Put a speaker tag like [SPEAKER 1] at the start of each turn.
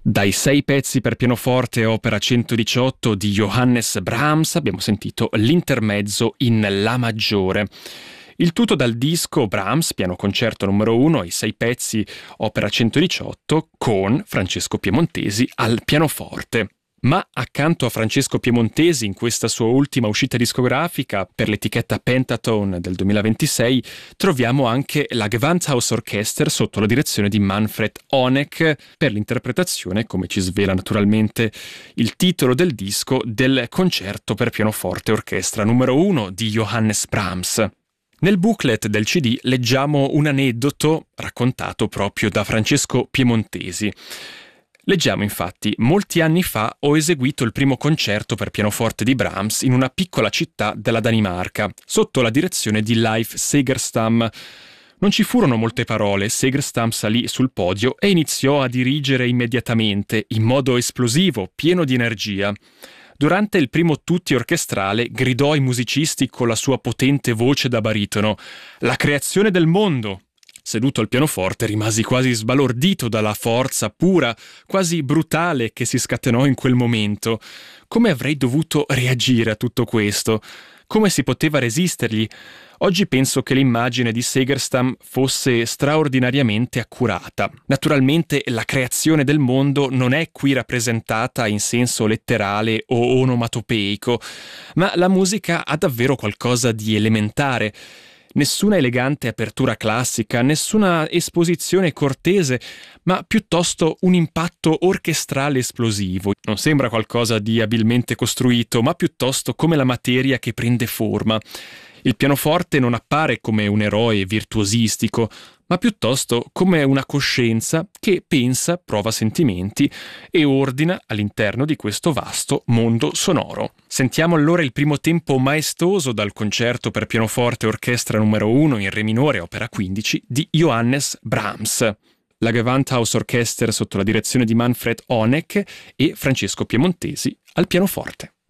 [SPEAKER 1] Dai 6 pezzi per pianoforte opera 118 di Johannes Brahms abbiamo sentito l'intermezzo in La maggiore. Il tutto dal disco Brahms, piano concerto numero 1, i 6 pezzi opera 118 con Francesco Piemontesi al pianoforte. Ma accanto a Francesco Piemontesi, in questa sua ultima uscita discografica per l'etichetta Pentatone del 2026, troviamo anche la Gewandhaus Orchester sotto la direzione di Manfred Honeck per l'interpretazione, come ci svela naturalmente il titolo del disco, del concerto per pianoforte orchestra numero 1 di Johannes Brahms. Nel booklet del CD leggiamo un aneddoto raccontato proprio da Francesco Piemontesi. Leggiamo infatti: molti anni fa ho eseguito il primo concerto per pianoforte di Brahms in una piccola città della Danimarca, sotto la direzione di Leif Segerstam. Non ci furono molte parole, Segerstam salì sul podio e iniziò a dirigere immediatamente, in modo esplosivo, pieno di energia. Durante il primo tutti orchestrale gridò ai musicisti con la sua potente voce da baritono: «La creazione del mondo!». Seduto al pianoforte rimasi quasi sbalordito dalla forza pura, quasi brutale che si scatenò in quel momento. Come avrei dovuto reagire a tutto questo? Come si poteva resistergli? Oggi penso che l'immagine di Segerstam fosse straordinariamente accurata. Naturalmente la creazione del mondo non è qui rappresentata in senso letterale o onomatopeico, ma la musica ha davvero qualcosa di elementare. Nessuna elegante apertura classica, nessuna esposizione cortese, ma piuttosto un impatto orchestrale esplosivo. Non sembra qualcosa di abilmente costruito, ma piuttosto come la materia che prende forma. Il pianoforte non appare come un eroe virtuosistico, ma piuttosto come una coscienza che pensa, prova sentimenti e ordina all'interno di questo vasto mondo sonoro. Sentiamo allora il primo tempo maestoso dal concerto per pianoforte orchestra numero 1 in re minore, opera 15, di Johannes Brahms. La Gewandhaus Orchester sotto la direzione di Manfred Honeck e Francesco Piemontesi al pianoforte.